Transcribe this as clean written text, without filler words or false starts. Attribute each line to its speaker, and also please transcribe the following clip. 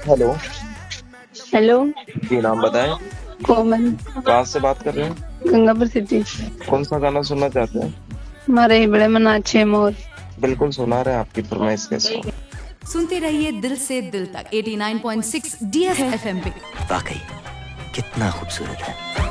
Speaker 1: Hello.
Speaker 2: Hello.
Speaker 1: जी नाम बताएं।
Speaker 2: कोमल।
Speaker 1: कहाँ से बात कर रहे हैं?
Speaker 2: गंगापुर सिटी।
Speaker 1: कौन सा गाना सुनना चाहते हैं?
Speaker 2: हमारे ही बड़े मना अच्छे मोर।
Speaker 1: बिल्कुल सुना रहे हैं, आपकी फरमाइश के सॉन्ग।
Speaker 3: सुनते रहिए दिल से दिल तक 89.6 DS FM पे।
Speaker 4: वाकई कितना खूबसूरत है।